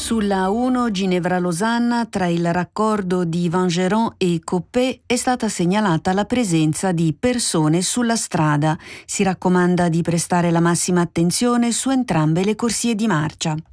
Sulla 1 Ginevra-Losanna, tra il raccordo di Vangeron e Coppet, è stata segnalata la presenza di persone sulla strada. Si raccomanda di prestare la massima attenzione su entrambe le corsie di marcia.